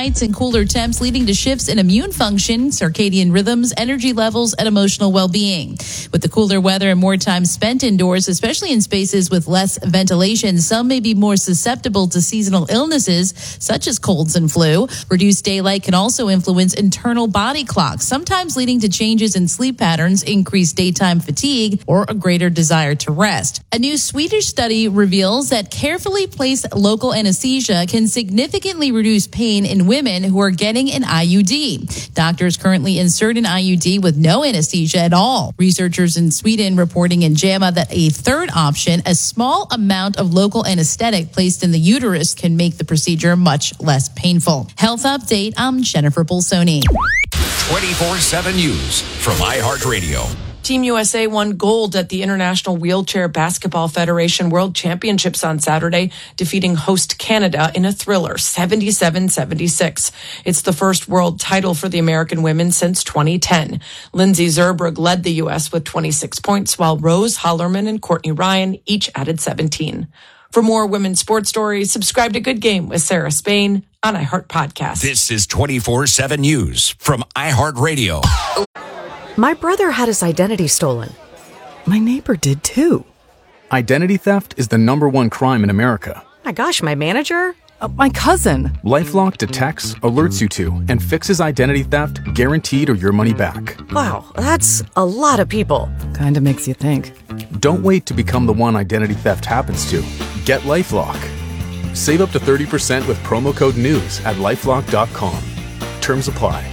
nights and cooler temps leading to shifts in immune function, circadian rhythms, energy levels, and emotional well-being. With the cooler weather and more time spent indoors, especially in spaces with less ventilation, some may be more susceptible to seasonal illnesses such as colds and flu. Reduced daylight can also influence internal body clocks, sometimes leading to changes in sleep patterns, increased daytime fatigue, or a greater desire to rest. A new Swedish study reveals that carefully placed local anesthesia can significantly reduce pain in women who are getting an IUD. Doctors currently insert an IUD with no anesthesia at all. Researchers in Sweden reporting in JAMA that a third option, a small amount of local anesthetic placed in the uterus, can make the procedure much less painful. Health update, I'm Jennifer Bolsoni. 24/7 News from iHeartRadio. Team USA won gold at the International Wheelchair Basketball Federation World Championships on Saturday, defeating host Canada in a thriller, 77-76. It's the first world title for the American women since 2010. Lindsay Zerbrug led the U.S. with 26 points, while Rose Hollerman and Courtney Ryan each added 17. For more women's sports stories, subscribe to Good Game with Sarah Spain on iHeart Podcast. This is 24/7 News from iHeartRadio. My brother had his identity stolen. My neighbor did too. Identity theft is the #1 crime in America. My gosh, my manager? My cousin. LifeLock detects, alerts you to, and fixes identity theft guaranteed or your money back. Wow, that's a lot of people. Kinda makes you think. Don't wait to become the one identity theft happens to. Get LifeLock. Save up to 30% with promo code NEWS at LifeLock.com. Terms apply.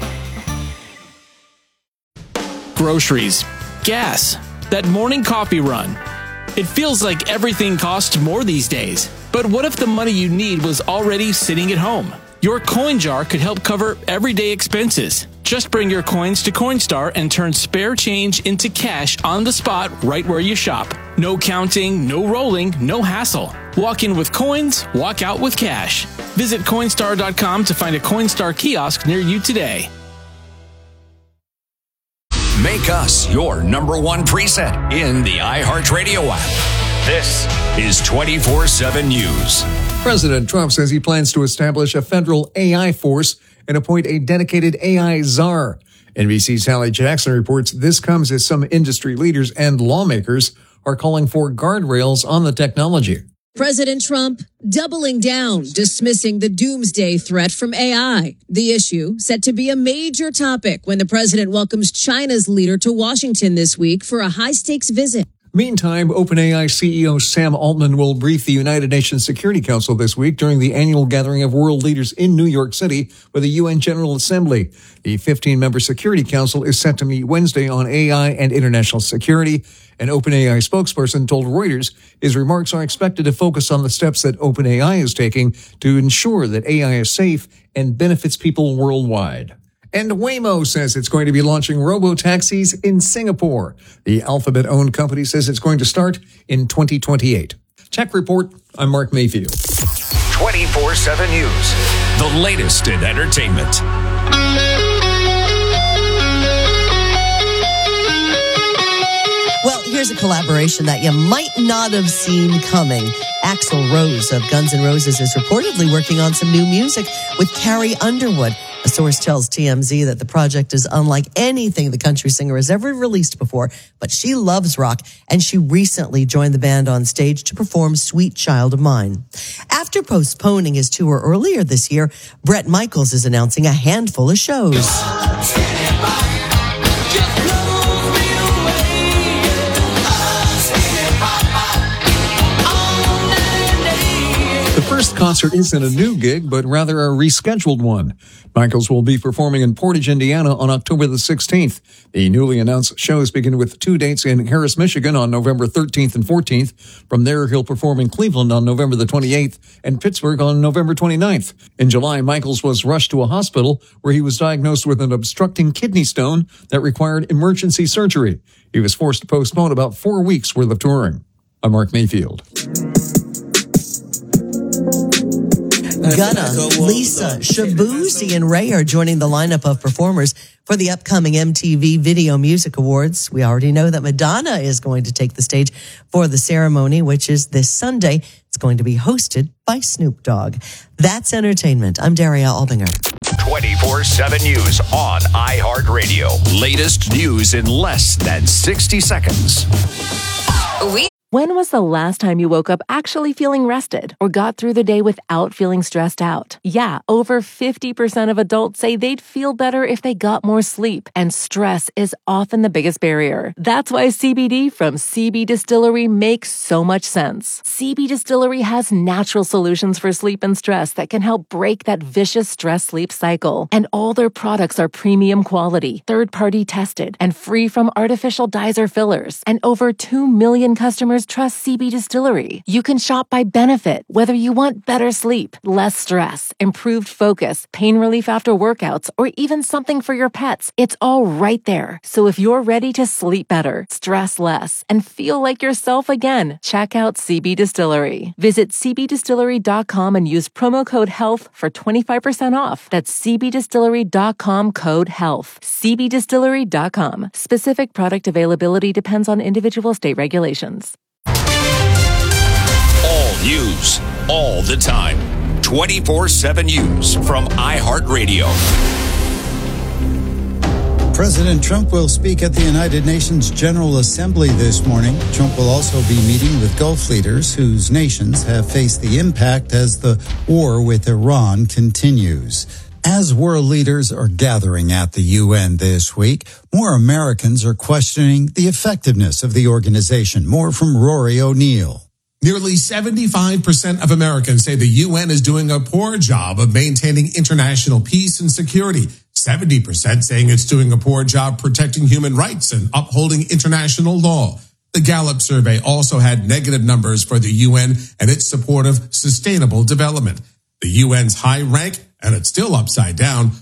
Groceries, gas, that morning coffee run. It feels like everything costs more these days. But what if the money you need was already sitting at home? Your coin jar could help cover everyday expenses. Just bring your coins to Coinstar and turn spare change into cash on the spot right where you shop. No counting, no rolling, no hassle. Walk in with coins, walk out with cash. Visit Coinstar.com to find a Coinstar kiosk near you today. Make us your #1 preset in the iHeartRadio app. This is 24/7 News. President Trump says he plans to establish a federal AI force and appoint a dedicated AI czar. NBC's Hallie Jackson reports this comes as some industry leaders and lawmakers are calling for guardrails on the technology. President Trump doubling down, dismissing the doomsday threat from AI. The issue set to be a major topic when the president welcomes China's leader to Washington this week for a high-stakes visit. Meantime, OpenAI CEO Sam Altman will brief the United Nations Security Council this week during the annual gathering of world leaders in New York City with the UN General Assembly. The 15-member Security Council is set to meet Wednesday on AI and international security. An OpenAI spokesperson told Reuters his remarks are expected to focus on the steps that OpenAI is taking to ensure that AI is safe and benefits people worldwide. And Waymo says it's going to be launching robo-taxis in Singapore. The Alphabet-owned company says it's going to start in 2028. Tech Report, I'm Mark Mayfield. 24/7 News, the latest in entertainment. Well, here's a collaboration that you might not have seen coming. Axl Rose of Guns N' Roses is reportedly working on some new music with Carrie Underwood. A source tells TMZ that the project is unlike anything the country singer has ever released before, but she loves rock, and she recently joined the band on stage to perform Sweet Child of Mine. After postponing his tour earlier this year, Bret Michaels is announcing a handful of shows. The first concert isn't a new gig, but rather a rescheduled one. Michaels will be performing in Portage, Indiana on October the 16th. The newly announced shows begin with 2 dates in Harris, Michigan on November 13th and 14th. From there, he'll perform in Cleveland on November the 28th and Pittsburgh on November 29th. In July, Michaels was rushed to a hospital where he was diagnosed with an obstructing kidney stone that required emergency surgery. He was forced to postpone about 4 weeks worth of touring. I'm Mark Mayfield. Gunna, Lisa, Shaboozey, and Ray are joining the lineup of performers for the upcoming MTV Video Music Awards. We already know that Madonna is going to take the stage for the ceremony, which is this Sunday. It's going to be hosted by Snoop Dogg. That's entertainment. I'm Daria Albinger. 24/7 News on iHeartRadio. Latest news in less than 60 seconds. When was the last time you woke up actually feeling rested or got through the day without feeling stressed out? Yeah, over 50% of adults say they'd feel better if they got more sleep, and stress is often the biggest barrier. That's why CBD from CB Distillery makes so much sense. CB Distillery has natural solutions for sleep and stress that can help break that vicious stress-sleep cycle. And all their products are premium quality, third-party tested, and free from artificial dyes or fillers. And over 2 million customers trust CB Distillery. You can shop by benefit, whether you want better sleep, less stress, improved focus, pain relief after workouts, or even something for your pets. It's all right there. So if you're ready to sleep better, stress less, and feel like yourself again, check out CB Distillery. Visit cbdistillery.com and use promo code HEALTH for 25% off. That's cbdistillery.com code HEALTH. cbdistillery.com. Specific product availability depends on individual state regulations. All news, all the time. 24/7 News from iHeartRadio. President Trump will speak at the United Nations General Assembly this morning. Trump will also be meeting with Gulf leaders whose nations have faced the impact as the war with Iran continues. As world leaders are gathering at the UN this week, more Americans are questioning the effectiveness of the organization. More from Rory O'Neill. Nearly 75% of Americans say the UN is doing a poor job of maintaining international peace and security. 70% saying it's doing a poor job protecting human rights and upholding international law. The Gallup survey also had negative numbers for the UN and its support of sustainable development. The UN's high rank, and it's still upside down.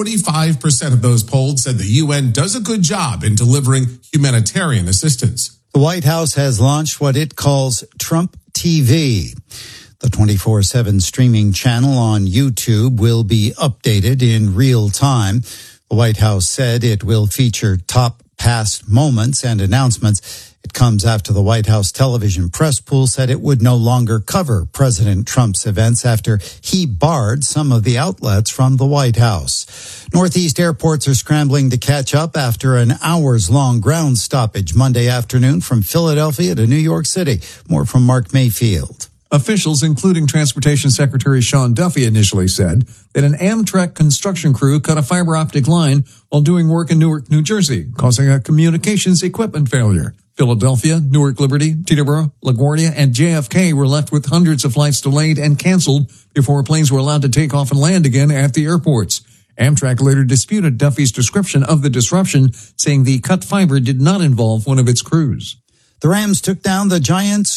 45% of those polled said the UN does a good job in delivering humanitarian assistance. The White House has launched what it calls Trump TV. The 24/7 streaming channel on YouTube will be updated in real time. The White House said it will feature top past moments and announcements. It comes after the White House television press pool said it would no longer cover President Trump's events after he barred some of the outlets from the White House. Northeast airports are scrambling to catch up after an hours-long ground stoppage Monday afternoon from Philadelphia to New York City. More from Mark Mayfield. Officials, including Transportation Secretary Sean Duffy, initially said that an Amtrak construction crew cut a fiber optic line while doing work in Newark, New Jersey, causing a communications equipment failure. Philadelphia, Newark Liberty, Teterboro, LaGuardia, and JFK were left with hundreds of flights delayed and canceled before planes were allowed to take off and land again at the airports. Amtrak later disputed Duffy's description of the disruption, saying the cut fiber did not involve one of its crews. The Rams took down the Giants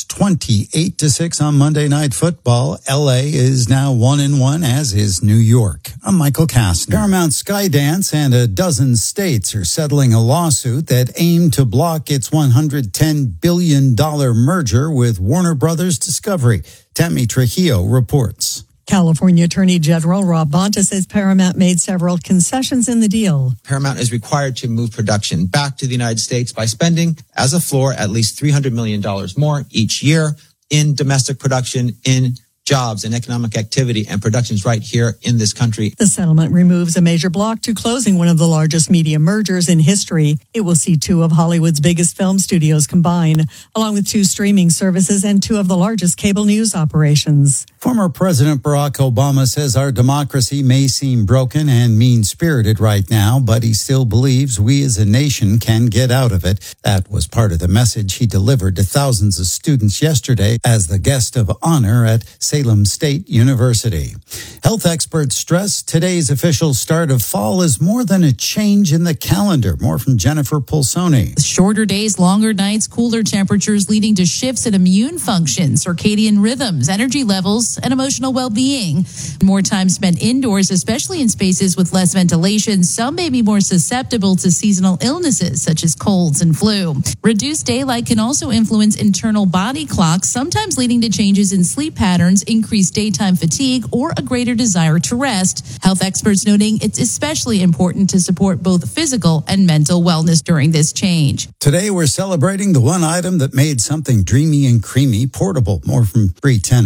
28-6 on Monday Night Football. LA is now 1-1, as is New York. I'm Michael Kastner. Paramount Skydance and a dozen states are settling a lawsuit that aimed to block its $110 billion merger with Warner Brothers Discovery. Tammy Trujillo reports. California Attorney General Rob Bonta says Paramount made several concessions in the deal. Paramount is required to move production back to the United States by spending, as a floor, at least $300 million more each year in domestic production, in jobs and economic activity and productions right here in this country. The settlement removes a major block to closing one of the largest media mergers in history. It will see two of Hollywood's biggest film studios combine, along with two streaming services and two of the largest cable news operations. Former President Barack Obama says our democracy may seem broken and mean-spirited right now, but he still believes we as a nation can get out of it. That was part of the message he delivered to thousands of students yesterday as the guest of honor at Salem State University. Health experts stress today's official start of fall is more than a change in the calendar. More from Jennifer Pulsoni. Shorter days, longer nights, cooler temperatures leading to shifts in immune function, circadian rhythms, energy levels, and emotional well-being. More time spent indoors, especially in spaces with less ventilation. Some may be more susceptible to seasonal illnesses such as colds and flu. Reduced daylight can also influence internal body clocks, sometimes leading to changes in sleep patterns, increased daytime fatigue, or a greater desire to rest. Health experts noting it's especially important to support both physical and mental wellness during this change. Today we're celebrating the one item that made something dreamy and creamy portable. More from Bree Tennis.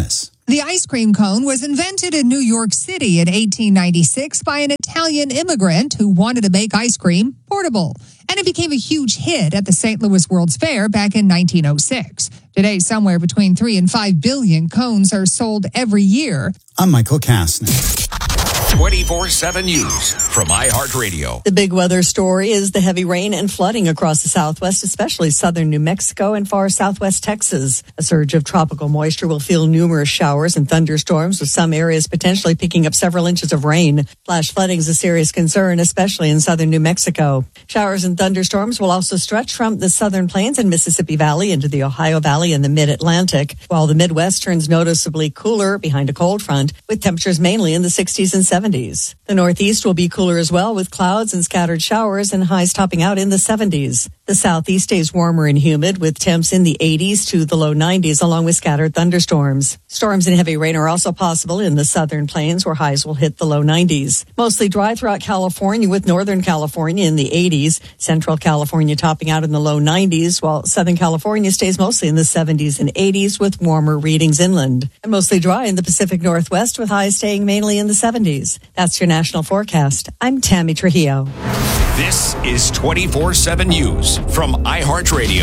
The ice cream cone was invented in New York City in 1896 by an Italian immigrant who wanted to make ice cream portable. And it became a huge hit at the St. Louis World's Fair back in 1906. Today, somewhere between 3 and 5 billion cones are sold every year. I'm Michael Kastner. 24/7 News from iHeartRadio. The big weather story is the heavy rain and flooding across the southwest, especially southern New Mexico and far southwest Texas. A surge of tropical moisture will fuel numerous showers and thunderstorms, with some areas potentially picking up several inches of rain. Flash flooding is a serious concern, especially in southern New Mexico. Showers and thunderstorms will also stretch from the southern plains and Mississippi Valley into the Ohio Valley and the mid-Atlantic, while the Midwest turns noticeably cooler behind a cold front, with temperatures mainly in the 60s and 70s. The Northeast will be cooler as well, with clouds and scattered showers and highs topping out in the 70s. The Southeast stays warmer and humid, with temps in the 80s to the low 90s, along with scattered thunderstorms. Storms and heavy rain are also possible in the southern plains, where highs will hit the low 90s. Mostly dry throughout California, with northern California in the 80s, central California topping out in the low 90s, while southern California stays mostly in the 70s and 80s, with warmer readings inland. And mostly dry in the Pacific Northwest, with highs staying mainly in the 70s. That's your national forecast. I'm Tammy Trujillo. This is 24/7 News from iHeartRadio.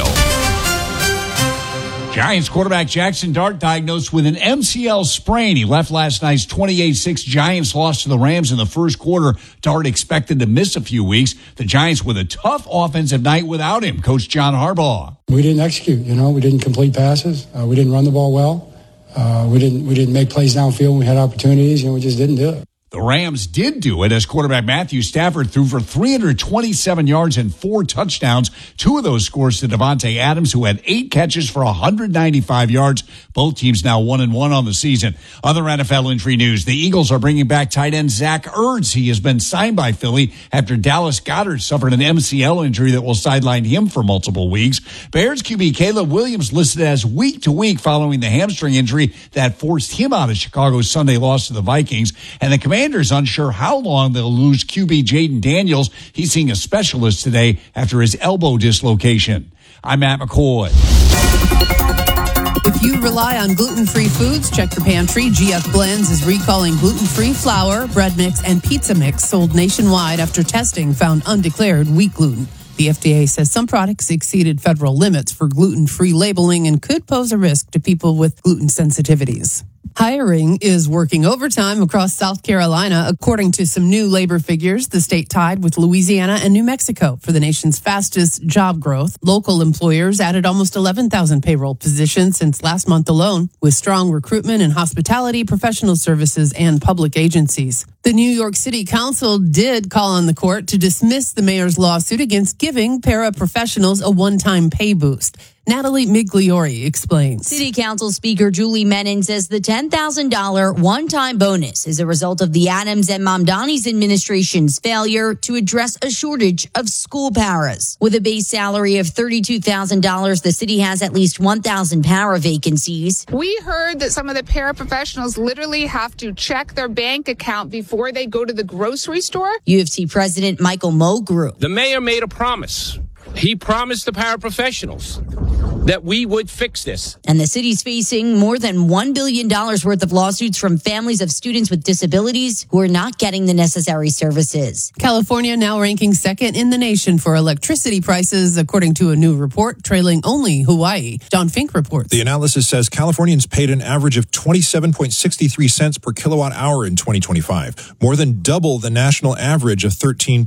Giants quarterback Jackson Dart diagnosed with an MCL sprain. He left last night's 28-6 Giants loss to the Rams in the first quarter. Dart expected to miss a few weeks. The Giants with a tough offensive night without him. Coach John Harbaugh. We didn't execute. We didn't complete passes. We didn't run the ball well. We didn't make plays downfield when we had opportunities. We just didn't do it. The Rams did do it as quarterback Matthew Stafford threw for 327 yards and 4 touchdowns. 2 of those scores to Devontae Adams, who had 8 catches for 195 yards. Both teams now 1-1 on the season. Other NFL injury news. The Eagles are bringing back tight end Zach Ertz. He has been signed by Philly after Dallas Goedert suffered an MCL injury that will sideline him for multiple weeks. Bears QB Caleb Williams listed as week to week following the hamstring injury that forced him out of Chicago's Sunday loss to the Vikings. And the Commanders unsure how long they'll lose QB Jaden Daniels. He's seeing a specialist today after his elbow dislocation. I'm Matt McCoy. If you rely on gluten-free foods, check your pantry. GF Blends is recalling gluten-free flour, bread mix, and pizza mix sold nationwide after testing found undeclared wheat gluten. The FDA says some products exceeded federal limits for gluten-free labeling and could pose a risk to people with gluten sensitivities. Hiring is working overtime across South Carolina. According to some new labor figures, the state tied with Louisiana and New Mexico for the nation's fastest job growth. Local employers added almost 11,000 payroll positions since last month alone, with strong recruitment in hospitality, professional services, and public agencies. The New York City Council did call on the court to dismiss the mayor's lawsuit against giving paraprofessionals a one-time pay boost. Natalie Migliori explains. City Council Speaker Julie Menin says the $10,000 one-time bonus is a result of the Adams and Mamdani's administration's failure to address a shortage of school paras. With a base salary of $32,000, the city has at least 1,000 para vacancies. We heard that some of the paraprofessionals literally have to check their bank account before they go to the grocery store. U of T President Michael Mulgrew. The mayor made a promise. He promised the paraprofessionals that we would fix this. And the city's facing more than $1 billion worth of lawsuits from families of students with disabilities who are not getting the necessary services. California now ranking second in the nation for electricity prices, according to a new report, trailing only Hawaii. John Fink reports. The analysis says Californians paid an average of 27.63 cents per kilowatt hour in 2025, more than double the national average of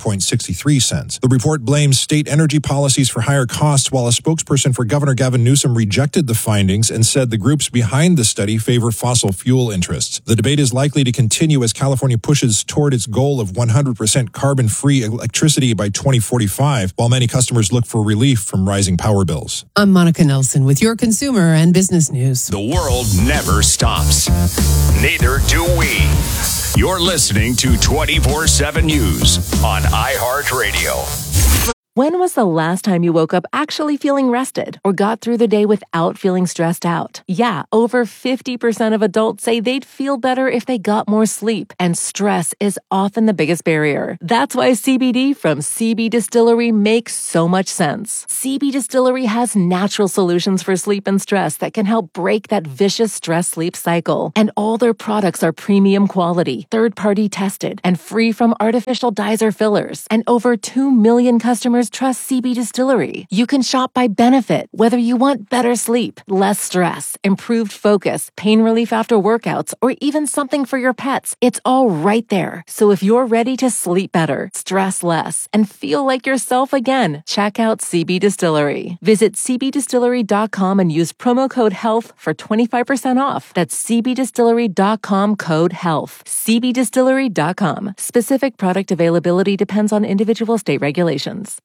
13.63 cents. The report blames state energy policies for higher costs, while a spokesperson for Governor Gavin Newsom rejected the findings and said the groups behind the study favor fossil fuel interests. The debate is likely to continue as California pushes toward its goal of 100% carbon-free electricity by 2045, while many customers look for relief from rising power bills. I'm Monica Nelson with your consumer and business news. The world never stops. Neither do we. You're listening to 24/7 News on iHeartRadio. When was the last time you woke up actually feeling rested or got through the day without feeling stressed out? Yeah, over 50% of adults say they'd feel better if they got more sleep, and stress is often the biggest barrier. That's why CBD from CB Distillery makes so much sense. CB Distillery has natural solutions for sleep and stress that can help break that vicious stress-sleep cycle. And all their products are premium quality, third-party tested, and free from artificial dyes or fillers. And over 2 million customers trust CB Distillery. You can shop by benefit, whether you want better sleep, less stress, improved focus, pain relief after workouts, or even something for your pets. It's all right there. So if you're ready to sleep better, stress less, and feel like yourself again, check out CB Distillery. Visit cbdistillery.com and use promo code HEALTH for 25% off. That's cbdistillery.com code HEALTH. cbdistillery.com. Specific product availability depends on individual state regulations.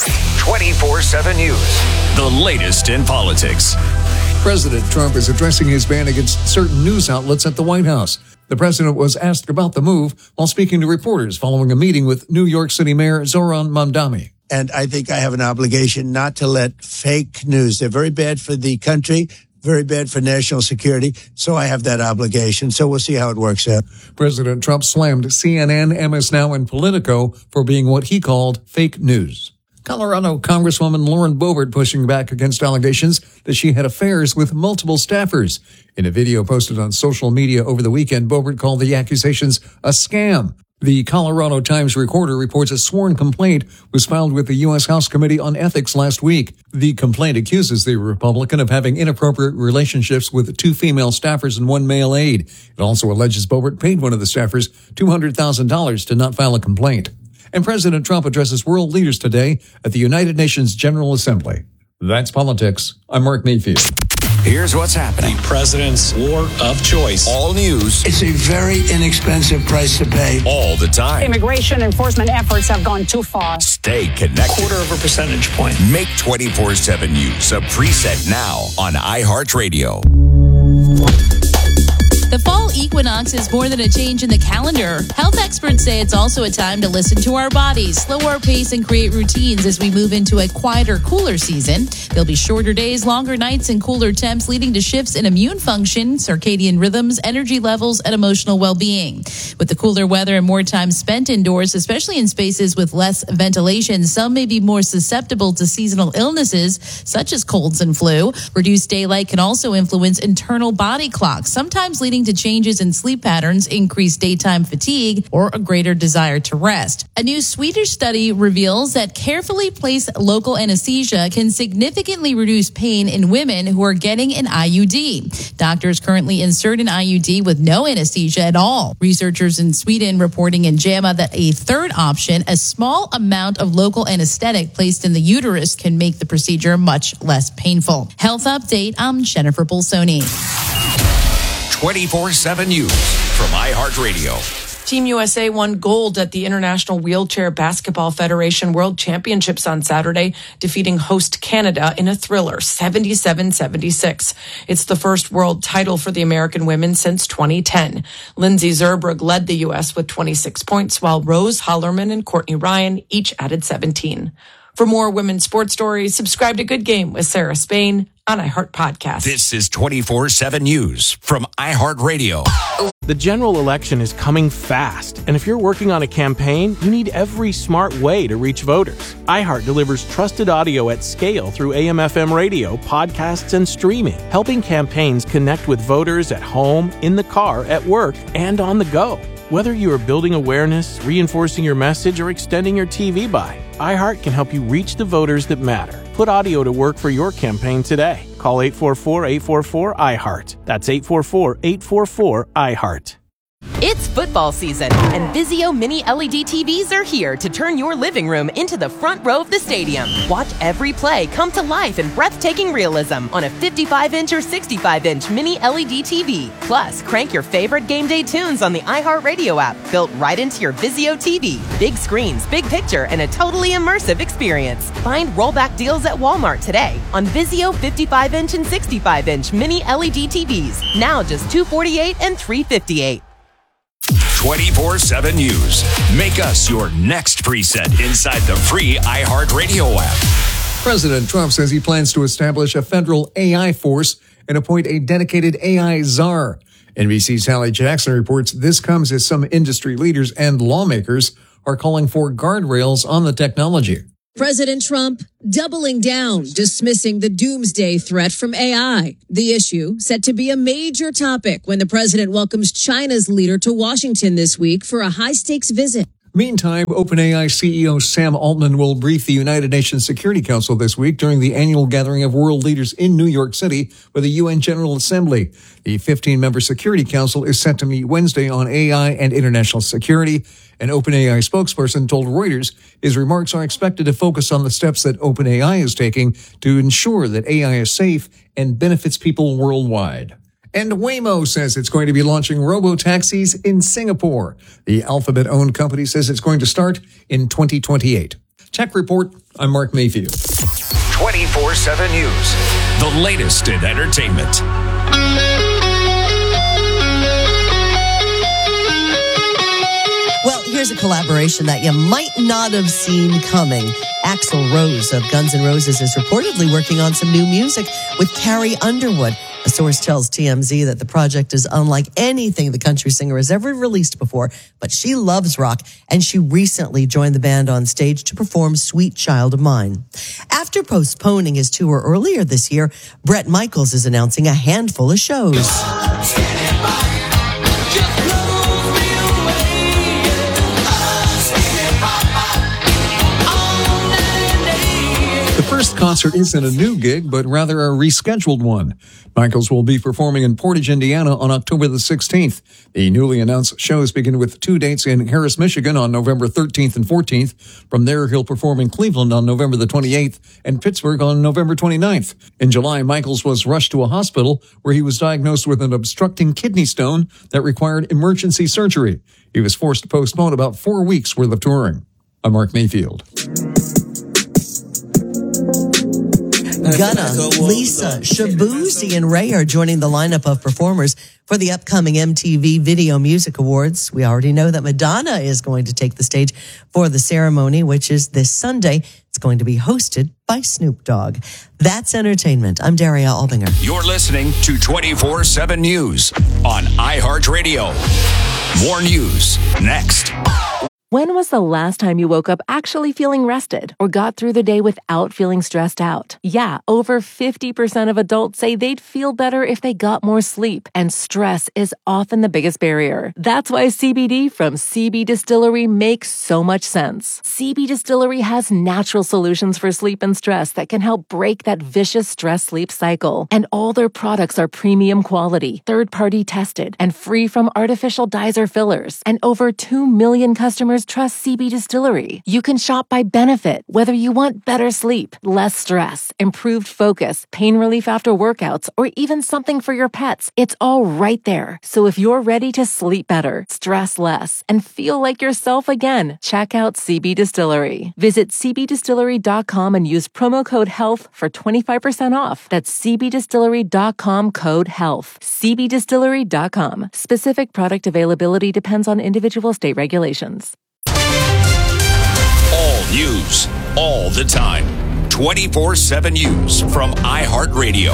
24/7 News. The latest in politics. President Trump is addressing his ban against certain news outlets at the White House. The president was asked about the move while speaking to reporters following a meeting with New York City Mayor Zohran Mamdani. And I think I have an obligation not to let fake news. They're very bad for the country, very bad for national security. So I have that obligation. So we'll see how it works out. President Trump slammed CNN, MS Now, and Politico for being what he called fake news. Colorado Congresswoman Lauren Boebert pushing back against allegations that she had affairs with multiple staffers. In a video posted on social media over the weekend, Boebert called the accusations a scam. The Colorado Times Recorder reports a sworn complaint was filed with the U.S. House Committee on Ethics last week. The complaint accuses the Republican of having inappropriate relationships with 2 female staffers and 1 male aide. It also alleges Boebert paid one of the staffers $200,000 to not file a complaint. And President Trump addresses world leaders today at the United Nations General Assembly. That's politics. I'm Mark Mayfield. Here's what's happening. The president's war of choice. All news. It's a very inexpensive price to pay. All the time. Immigration enforcement efforts have gone too far. Stay connected. 0.25 percentage point. Make 24/7 News a preset now on iHeartRadio. The fall equinox is more than a change in the calendar. Health experts say it's also a time to listen to our bodies, slow our pace, and create routines as we move into a quieter, cooler season. There'll be shorter days, longer nights, and cooler temps, leading to shifts in immune function, circadian rhythms, energy levels, and emotional well-being. With the cooler weather and more time spent indoors, especially in spaces with less ventilation, some may be more susceptible to seasonal illnesses, such as colds and flu. Reduced daylight can also influence internal body clocks, sometimes leading to changes in sleep patterns, increased daytime fatigue, or a greater desire to rest. A new Swedish study reveals that carefully placed local anesthesia can significantly reduce pain in women who are getting an IUD. Doctors currently insert an IUD with no anesthesia at all. Researchers in Sweden reporting in JAMA that a third option, a small amount of local anesthetic placed in the uterus, can make the procedure much less painful. Health Update, I'm Jennifer Bolsoni. 24/7 News from iHeartRadio. Team USA won gold at the International Wheelchair Basketball Federation World Championships on Saturday, defeating host Canada in a thriller, 77-76. It's the first world title for the American women since 2010. Lindsay Zerbrugg led the U.S. with 26 points, while Rose Hollerman and Courtney Ryan each added 17. For more women's sports stories, subscribe to Good Game with Sarah Spain on iHeart Podcast. This is 24/7 News from iHeartRadio. The general election is coming fast, and if you're working on a campaign, you need every smart way to reach voters. iHeart delivers trusted audio at scale through AM/FM radio, podcasts, and streaming, helping campaigns connect with voters at home, in the car, at work, and on the go. Whether you are building awareness, reinforcing your message, or extending your TV buy, iHeart can help you reach the voters that matter. Put audio to work for your campaign today. Call 844-844-iHeart. That's 844-844-iHeart. It's football season, and Vizio Mini LED TVs are here to turn your living room into the front row of the stadium. Watch every play come to life in breathtaking realism on a 55-inch or 65-inch Mini LED TV. Plus, crank your favorite game day tunes on the iHeartRadio app, built right into your Vizio TV. Big screens, big picture, and a totally immersive experience. Find rollback deals at Walmart today on Vizio 55-inch and 65-inch Mini LED TVs. Now just $248 and $358. 24/7 News. Make us your next preset inside the free iHeartRadio app. President Trump says he plans to establish a federal AI force and appoint a dedicated AI czar. NBC's Hallie Jackson reports this comes as some industry leaders and lawmakers are calling for guardrails on the technology. President Trump doubling down, dismissing the doomsday threat from AI. The issue set to be a major topic when the president welcomes China's leader to Washington this week for a high-stakes visit. Meantime, OpenAI CEO Sam Altman will brief the United Nations Security Council this week during the annual gathering of world leaders in New York City with the UN General Assembly. The 15-member Security Council is set to meet Wednesday on AI and international security. An OpenAI spokesperson told Reuters his remarks are expected to focus on the steps that OpenAI is taking to ensure that AI is safe and benefits people worldwide. And Waymo says it's going to be launching robo-taxis in Singapore. The Alphabet-owned company says it's going to start in 2028. Tech Report, I'm Mark Mayfield. 24/7 News, the latest in entertainment. Well, here's a collaboration that you might not have seen coming. Axl Rose of Guns N' Roses is reportedly working on some new music with Carrie Underwood. A source tells TMZ that the project is unlike anything the country singer has ever released before, but she loves rock, and she recently joined the band on stage to perform Sweet Child of Mine. After postponing his tour earlier this year, Bret Michaels is announcing a handful of shows. The first concert isn't a new gig, but rather a rescheduled one. Michaels will be performing in Portage, Indiana on October the 16th. The newly announced shows begin with 2 dates in Harris, Michigan on November 13th and 14th. From there, he'll perform in Cleveland on November the 28th and Pittsburgh on November 29th. In July, Michaels was rushed to a hospital where he was diagnosed with an obstructing kidney stone that required emergency surgery. He was forced to postpone about 4 weeks worth of touring. I'm Mark Mayfield. Gunna, Lisa, Shabuzi, and Ray are joining the lineup of performers for the upcoming MTV Video Music Awards. We already know that Madonna is going to take the stage for the ceremony, which is this Sunday. It's going to be hosted by Snoop Dogg. That's entertainment. I'm Daria Albinger. You're listening to 24/7 News on iHeartRadio. More news next. When was the last time you woke up actually feeling rested or got through the day without feeling stressed out? Yeah, over 50% of adults say they'd feel better if they got more sleep, and stress is often the biggest barrier. That's why CBD from CB Distillery makes so much sense. CB Distillery has natural solutions for sleep and stress that can help break that vicious stress-sleep cycle. And all their products are premium quality, third-party tested, and free from artificial dyes or fillers. And over 2 million customers trust CB Distillery. You can shop by benefit, whether you want better sleep, less stress, improved focus, pain relief after workouts, or even something for your pets. It's all right there. So if you're ready to sleep better, stress less, and feel like yourself again, check out CB Distillery. Visit cbdistillery.com and use promo code HEALTH for 25% off. That's cbdistillery.com, code HEALTH. cbdistillery.com. Specific product availability depends on individual state regulations. All news, all the time. 24/7 News from iHeartRadio.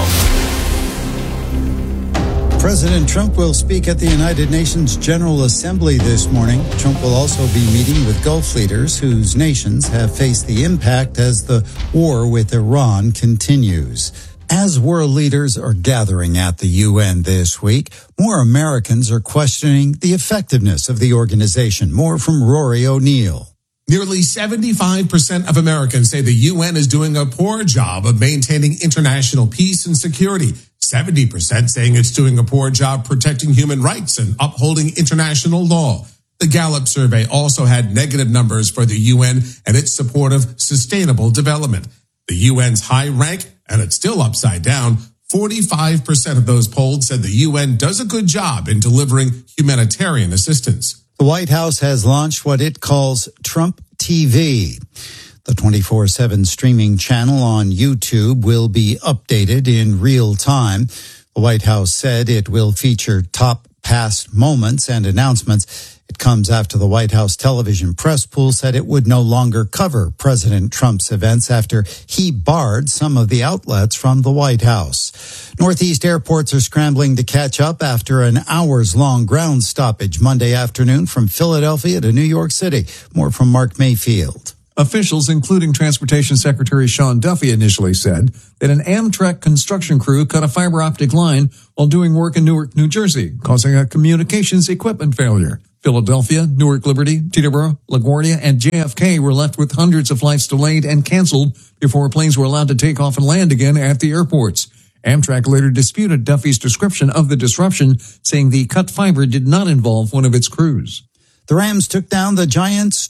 President Trump will speak at the United Nations General Assembly this morning. Trump will also be meeting with Gulf leaders whose nations have faced the impact as the war with Iran continues. As world leaders are gathering at the UN this week, more Americans are questioning the effectiveness of the organization. More from Rory O'Neill. Nearly 75% of Americans say the UN is doing a poor job of maintaining international peace and security. 70% saying it's doing a poor job protecting human rights and upholding international law. The Gallup survey also had negative numbers for the UN and its support of sustainable development. The UN's high rank, and it's still upside down, 45% of those polled said the UN does a good job in delivering humanitarian assistance. The White House has launched what it calls Trump TV. The 24/7 streaming channel on YouTube will be updated in real time. The White House said it will feature top past moments and announcements. It comes after the White House television press pool said it would no longer cover President Trump's events after he barred some of the outlets from the White House. Northeast airports are scrambling to catch up after an hours-long ground stoppage Monday afternoon from Philadelphia to New York City. More from Mark Mayfield. Officials, including Transportation Secretary Sean Duffy, initially said that an Amtrak construction crew cut a fiber optic line while doing work in Newark, New Jersey, causing a communications equipment failure. Philadelphia, Newark Liberty, Teterboro, LaGuardia, and JFK were left with hundreds of flights delayed and canceled before planes were allowed to take off and land again at the airports. Amtrak later disputed Duffy's description of the disruption, saying the cut fiber did not involve one of its crews. The Rams took down the Giants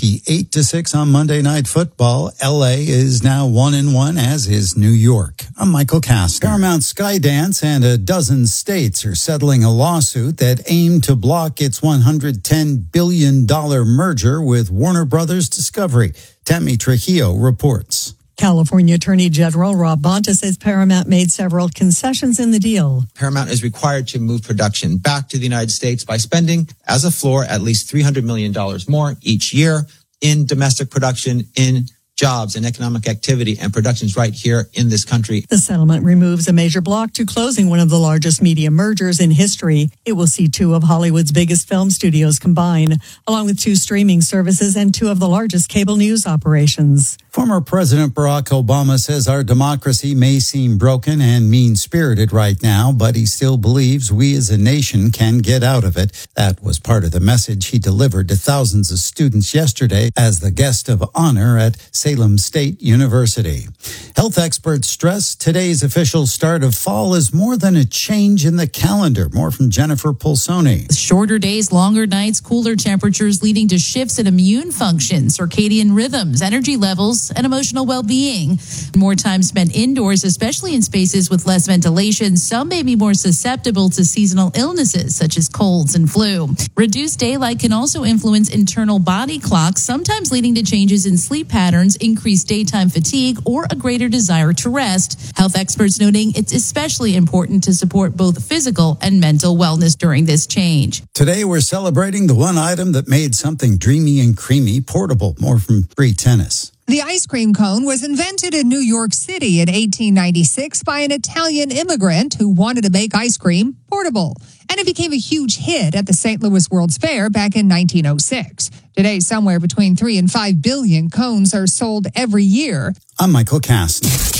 28-6 on Monday Night Football. LA is now 1-1, as is New York. I'm Michael Kastner. Paramount Skydance and a dozen states are settling a lawsuit that aimed to block its $110 billion merger with Warner Brothers Discovery. Tammy Trujillo reports. California Attorney General Rob Bonta says Paramount made several concessions in the deal. Paramount is required to move production back to the United States by spending, as a floor, at least $300 million more each year in domestic production, in jobs and economic activity and productions right here in this country. The settlement removes a major block to closing one of the largest media mergers in history. It will see two of Hollywood's biggest film studios combine, along with two streaming services and two of the largest cable news operations. Former President Barack Obama says our democracy may seem broken and mean-spirited right now, but he still believes we as a nation can get out of it. That was part of the message he delivered to thousands of students yesterday as the guest of honor at Salem State University. Health experts stress today's official start of fall is more than a change in the calendar. More from Jennifer Pulsoni. Shorter days, longer nights, cooler temperatures leading to shifts in immune function, circadian rhythms, energy levels, and emotional well-being. More time spent indoors, especially in spaces with less ventilation. Some may be more susceptible to seasonal illnesses such as colds and flu. Reduced daylight can also influence internal body clocks, sometimes leading to changes in sleep patterns, increased daytime fatigue, or a greater desire to rest. Health experts noting it's especially important to support both physical and mental wellness during this change. Today we're celebrating the one item that made something dreamy and creamy portable. More from Free Tennis. The ice cream cone was invented in New York City in 1896 by an Italian immigrant who wanted to make ice cream portable. And it became a huge hit at the St. Louis World's Fair back in 1906. Today, somewhere between 3 and 5 billion cones are sold every year. I'm Michael Kastner.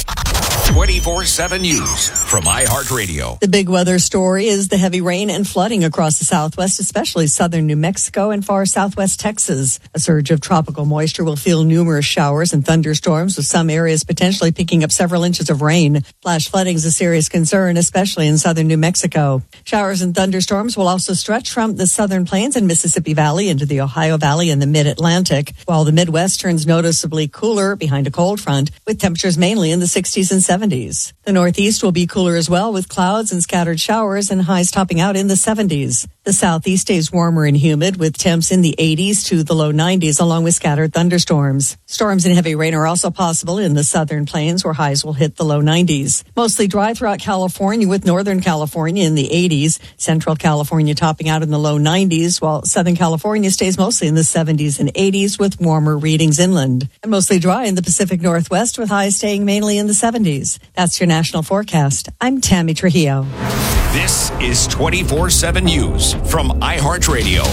24/7 News from iHeartRadio. The big weather story is the heavy rain and flooding across the Southwest, especially southern New Mexico and far southwest Texas. A surge of tropical moisture will fuel numerous showers and thunderstorms, with some areas potentially picking up several inches of rain. Flash flooding is a serious concern, especially in southern New Mexico. Showers and thunderstorms will also stretch from the southern plains and Mississippi Valley into the Ohio Valley and the mid-Atlantic, while the Midwest turns noticeably cooler behind a cold front, with temperatures mainly in the 60s and 70s. The Northeast will be cooler as well, with clouds and scattered showers and highs topping out in the 70s. The Southeast stays warmer and humid, with temps in the 80s to the low 90s, along with scattered thunderstorms. Storms and heavy rain are also possible in the southern plains, where highs will hit the low 90s. Mostly dry throughout California, with northern California in the 80s, central California topping out in the low 90s, while southern California stays mostly in the 70s and 80s, with warmer readings inland. And mostly dry in the Pacific Northwest, with highs staying mainly in the 70s. That's your national forecast. I'm Tammy Trujillo. This is 24/7 News from iHeartRadio.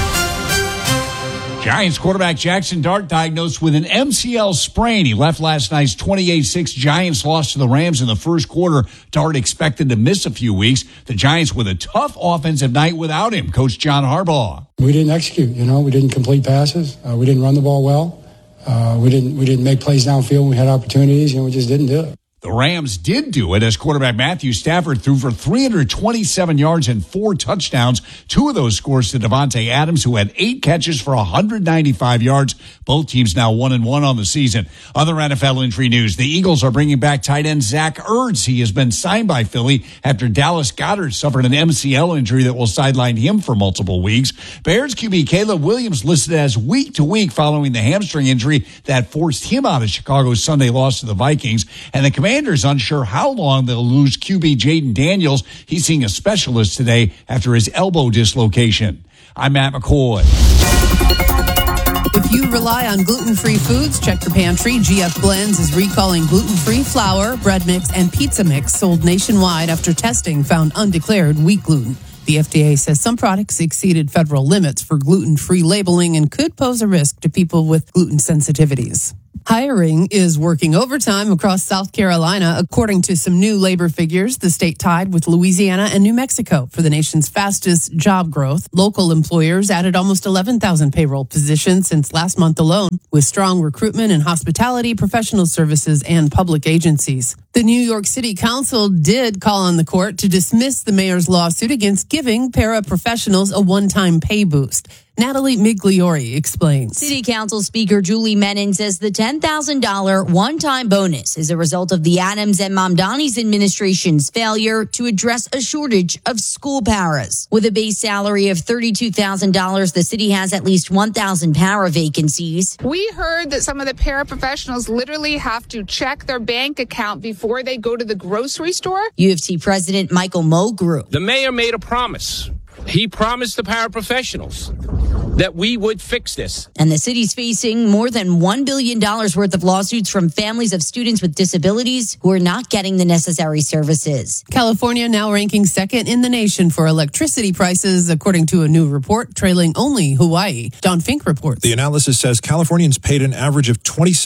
Giants quarterback Jackson Dart diagnosed with an MCL sprain. He left last night's 28-6 Giants loss to the Rams in the first quarter. Dart expected to miss a few weeks. The Giants with a tough offensive night without him. Coach John Harbaugh. We didn't execute. We didn't complete passes. We didn't run the ball well. We didn't make plays downfield when we had opportunities. We just didn't do it. The Rams did do it as quarterback Matthew Stafford threw for 327 yards and 4 touchdowns. 2 of those scores to Davante Adams, who had 8 catches for 195 yards. Both teams now 1-1 on the season. Other NFL injury news. The Eagles are bringing back tight end Zach Ertz. He has been signed by Philly after Dallas Goedert suffered an MCL injury that will sideline him for multiple weeks. Bears QB Caleb Williams listed as week to week following the hamstring injury that forced him out of Chicago's Sunday loss to the Vikings. And the Commanders unsure how long they'll lose QB Jaden Daniels. He's seeing a specialist today after his elbow dislocation. I'm Matt McCoy. If you rely on gluten-free foods, check your pantry. GF Blends is recalling gluten-free flour, bread mix, and pizza mix sold nationwide after testing found undeclared wheat gluten. The FDA says some products exceeded federal limits for gluten-free labeling and could pose a risk to people with gluten sensitivities. Hiring is working overtime across South Carolina. According to some new labor figures, the state tied with Louisiana and New Mexico for the nation's fastest job growth. Local employers added almost 11,000 payroll positions since last month alone, with strong recruitment in hospitality, professional services, and public agencies. The New York City Council did call on the court to dismiss the mayor's lawsuit against giving paraprofessionals a one-time pay boost. Natalie Migliori explains. City Council Speaker Julie Menin says the $10,000 one-time bonus is a result of the Adams and Mamdani's administration's failure to address a shortage of school paras. With a base salary of $32,000, the city has at least 1,000 para vacancies. We heard that some of the paraprofessionals literally have to check their bank account before they go to the grocery store. U of T President Michael Mulgrew. The mayor made a promise. He promised the paraprofessionals that we would fix this. And the city's facing more than $1 billion worth of lawsuits from families of students with disabilities who are not getting the necessary services. California now ranking second in the nation for electricity prices, according to a new report, trailing only Hawaii. Don Fink reports. The analysis says Californians paid an average of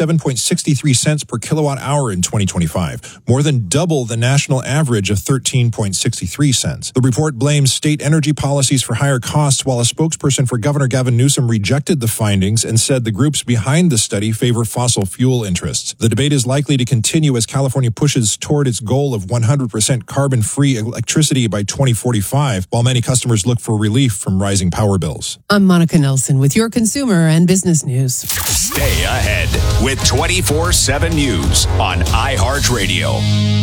27.63 cents per kilowatt hour in 2025, more than double the national average of 13.63 cents. The report blames state energy policies for higher costs, while a spokesperson for Governor Gavin Newsom rejected the findings and said the groups behind the study favor fossil fuel interests. The debate is likely to continue as California pushes toward its goal of 100% carbon-free electricity by 2045, while many customers look for relief from rising power bills. I'm Monica Nelson with your consumer and business news. Stay ahead with 24/7 News on iHeartRadio.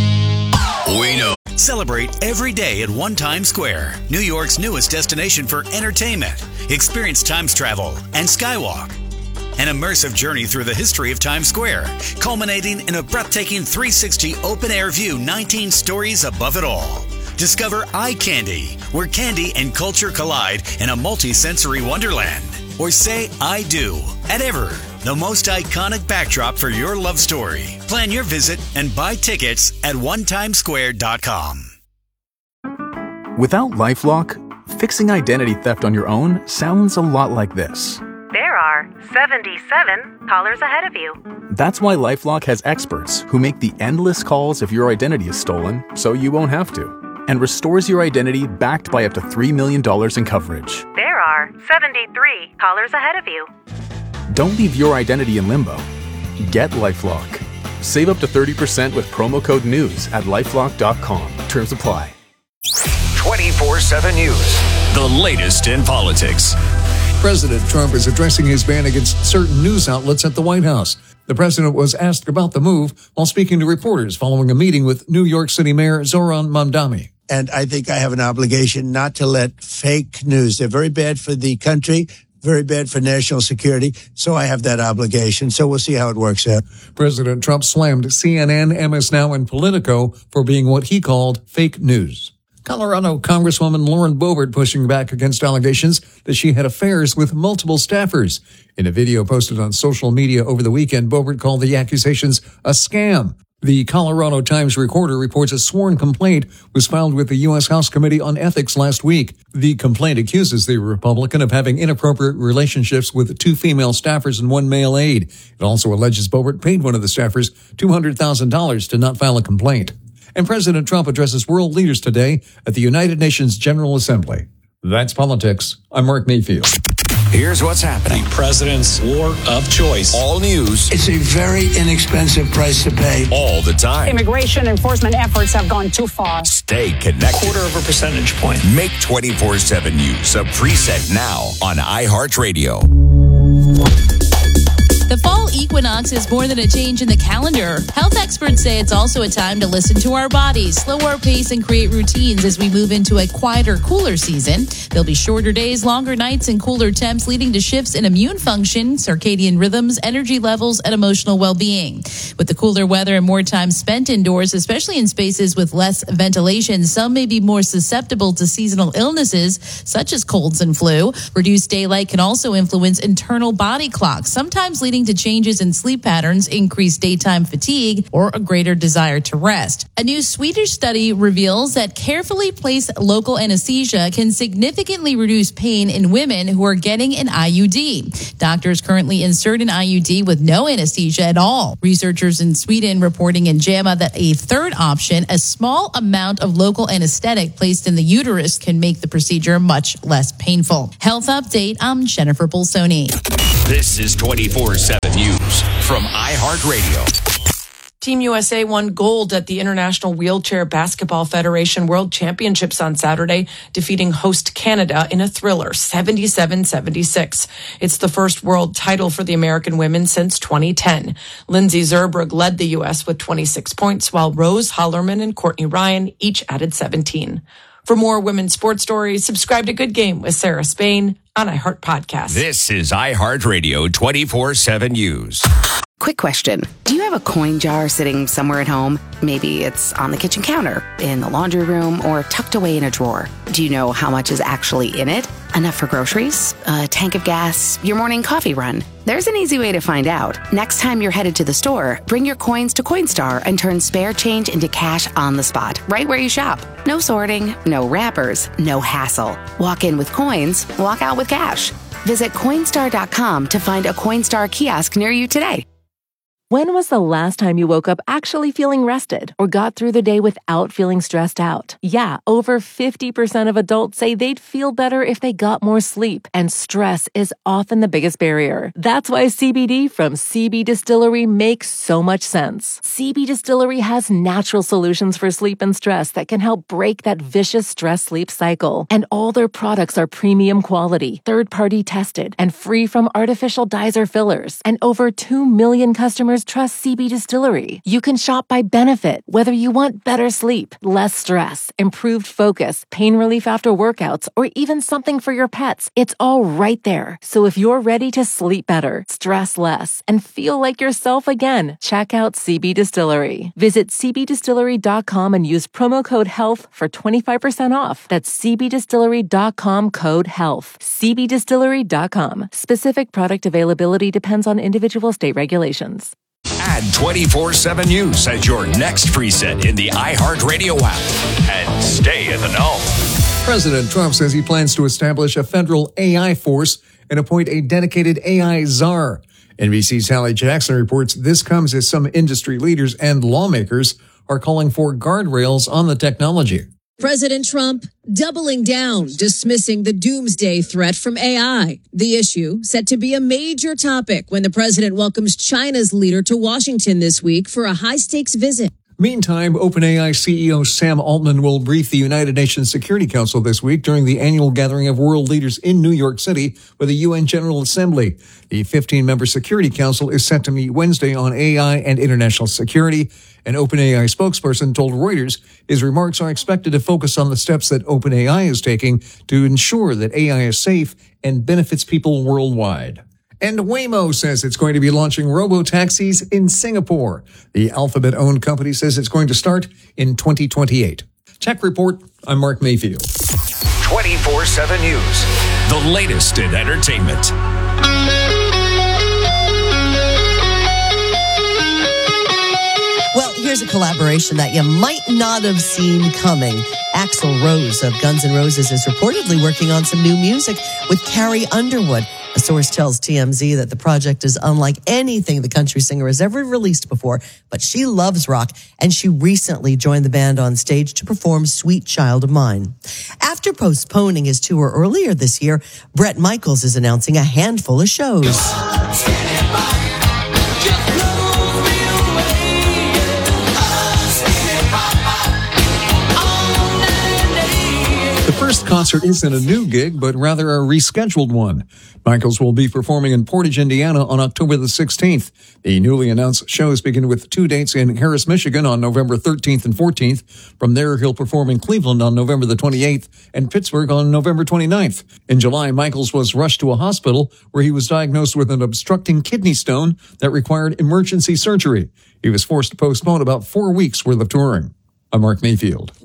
We know. Celebrate every day at One Times Square, New York's newest destination for entertainment. Experience Times Travel and Skywalk, an immersive journey through the history of Times Square, culminating in a breathtaking 360 open-air view 19 stories above it all. Discover Eye Candy, where candy and culture collide in a multi-sensory wonderland. Or say I do at Ever, the most iconic backdrop for your love story. Plan your visit and buy tickets at onetimesquare.com. Without LifeLock, fixing identity theft on your own sounds a lot like this. There are 77 callers ahead of you. That's why LifeLock has experts who make the endless calls if your identity is stolen so you won't have to, and restores your identity backed by up to $3 million in coverage. There are 73 callers ahead of you. Don't leave your identity in limbo. Get LifeLock. Save up to 30% with promo code NEWS at LifeLock.com. Terms apply. 24/7 News. The latest in politics. President Trump is addressing his ban against certain news outlets at the White House. The president was asked about the move while speaking to reporters following a meeting with New York City Mayor Zoran Mamdani. And I think I have an obligation not to let fake news. They're very bad for the country, very bad for national security. So I have that obligation. So we'll see how it works out. President Trump slammed CNN, MS Now, and Politico for being what he called fake news. Colorado Congresswoman Lauren Boebert pushing back against allegations that she had affairs with multiple staffers. In a video posted on social media over the weekend, Boebert called the accusations a scam. The Colorado Times Recorder reports a sworn complaint was filed with the U.S. House Committee on Ethics last week. The complaint accuses the Republican of having inappropriate relationships with 2 female staffers and 1 male aide. It also alleges Boebert paid one of the staffers $200,000 to not file a complaint. And President Trump addresses world leaders today at the United Nations General Assembly. That's politics. I'm Mark Mayfield. Here's what's happening. The president's war of choice. All news. It's a very inexpensive price to pay. All the time. Immigration enforcement efforts have gone too far. Stay connected. 0.25 percentage point. Make 24/7 News a preset now on iHeartRadio. The fall equinox equinox is more than a change in the calendar. Health experts say it's also a time to listen to our bodies, slow our pace, and create routines as we move into a quieter, cooler season. There'll be shorter days, longer nights, and cooler temps, leading to shifts in immune function, circadian rhythms, energy levels, and emotional well-being. With the cooler weather and more time spent indoors, especially in spaces with less ventilation, some may be more susceptible to seasonal illnesses, such as colds and flu. Reduced daylight can also influence internal body clocks, sometimes leading to changes in sleep patterns, increased daytime fatigue, or a greater desire to rest. A new Swedish study reveals that carefully placed local anesthesia can significantly reduce pain in women who are getting an IUD. Doctors currently insert an IUD with no anesthesia at all. Researchers in Sweden reporting in JAMA that a third option, a small amount of local anesthetic placed in the uterus, can make the procedure much less painful. Health Update, I'm Jennifer Bolsoni. This is 24/7 News from iHeartRadio. Team USA won gold at the International Wheelchair Basketball Federation World Championships on Saturday, defeating host Canada in a thriller, 77-76. It's the first world title for the American women since 2010. Lindsay Zerbrug led the U.S. with 26 points, while Rose Hollerman and Courtney Ryan each added 17. For more women's sports stories, subscribe to Good Game with Sarah Spain on iHeart Podcast. This is iHeartRadio 24/7 News. Quick question. Do you have a coin jar sitting somewhere at home? Maybe it's on the kitchen counter, in the laundry room, or tucked away in a drawer. Do you know how much is actually in it? Enough for groceries? A tank of gas? Your morning coffee run? There's an easy way to find out. Next time you're headed to the store, bring your coins to Coinstar and turn spare change into cash on the spot, right where you shop. No sorting, no wrappers, no hassle. Walk in with coins, walk out with cash. Visit Coinstar.com to find a Coinstar kiosk near you today. When was the last time you woke up actually feeling rested or got through the day without feeling stressed out? Yeah, over 50% of adults say they'd feel better if they got more sleep, and stress is often the biggest barrier. That's why CBD from CB Distillery makes so much sense. CB Distillery has natural solutions for sleep and stress that can help break that vicious stress-sleep cycle. And all their products are premium quality, third-party tested, and free from artificial dyes or fillers. And over 2 million customers trust CB Distillery. You can shop by benefit, whether you want better sleep, less stress, improved focus, pain relief after workouts, or even something for your pets. It's all right there. So if you're ready to sleep better, stress less, and feel like yourself again, check out CB Distillery. Visit cbdistillery.com and use promo code HEALTH for 25% off. That's cbdistillery.com, code HEALTH. cbdistillery.com. Specific product availability depends on individual state regulations. Add 24/7 News as your next preset in the iHeartRadio app and stay in the know. President Trump says he plans to establish a federal AI force and appoint a dedicated AI czar. NBC's Hallie Jackson reports this comes as some industry leaders and lawmakers are calling for guardrails on the technology. President Trump doubling down, dismissing the doomsday threat from AI. The issue set to be a major topic when the president welcomes China's leader to Washington this week for a high-stakes visit. Meantime, OpenAI CEO Sam Altman will brief the United Nations Security Council this week during the annual gathering of world leaders in New York City with the UN General Assembly. The 15-member Security Council is set to meet Wednesday on AI and international security. An OpenAI spokesperson told Reuters his remarks are expected to focus on the steps that OpenAI is taking to ensure that AI is safe and benefits people worldwide. And Waymo says it's going to be launching robo-taxis in Singapore. The Alphabet-owned company says it's going to start in 2028. Tech Report, I'm Mark Mayfield. 24/7 News, the latest in entertainment. Well, here's a collaboration that you might not have seen coming. Axl Rose of Guns N' Roses is reportedly working on some new music with Carrie Underwood. A source tells TMZ that the project is unlike anything the country singer has ever released before, but she loves rock, and she recently joined the band on stage to perform Sweet Child of Mine. After postponing his tour earlier this year, Bret Michaels is announcing a handful of shows. The first concert concert isn't a new gig, but rather a rescheduled one. Michaels will be performing in Portage, Indiana on October the 16th. The newly announced shows begin with 2 dates in Harris, Michigan on November 13th and 14th. From there, he'll perform in Cleveland on November the 28th and Pittsburgh on November 29th. In July, Michaels was rushed to a hospital where he was diagnosed with an obstructing kidney stone that required emergency surgery. He was forced to postpone about 4 weeks worth of touring. I'm Mark Mayfield.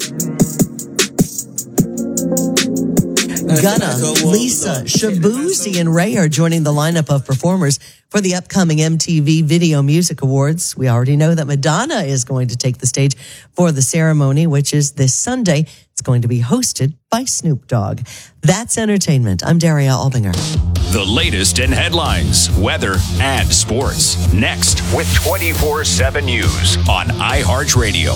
Gunna, Lisa, Shaboozey, and Ray are joining the lineup of performers for the upcoming MTV Video Music Awards. We already know that Madonna is going to take the stage for the ceremony, which is this Sunday. It's going to be hosted by Snoop Dogg. That's entertainment. I'm Daria Albinger. The latest in headlines, weather, and sports. Next with 24/7 News on iHeartRadio.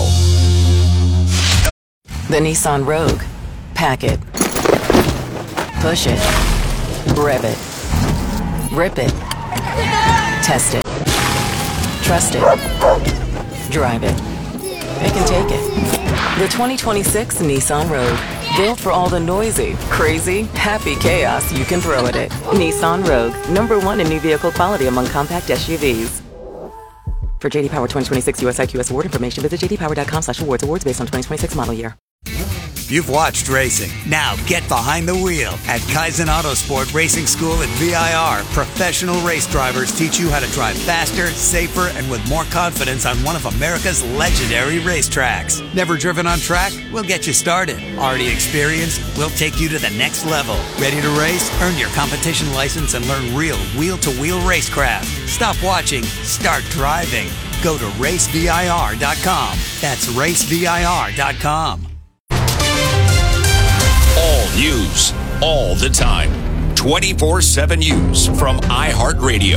The Nissan Rogue. Pack it. Push it. Rev it. Rip it. Test it. Trust it. Drive it. Pick and take it. The 2026 Nissan Rogue. Built for all the noisy, crazy, happy chaos you can throw at it. Nissan Rogue. #1 in new vehicle quality among compact SUVs. For JD Power 2026 US IQS award information, visit jdpower.com/awards. Awards based on 2026 model year. You've watched racing. Now get behind the wheel. At Kaizen Autosport Racing School at VIR, professional race drivers teach you how to drive faster, safer, and with more confidence on one of America's legendary racetracks. Never driven on track? We'll get you started. Already experienced? We'll take you to the next level. Ready to race? Earn your competition license and learn real wheel-to-wheel racecraft. Stop watching. Start driving. Go to racevir.com. That's racevir.com. All news, all the time. 24/7 News from iHeartRadio.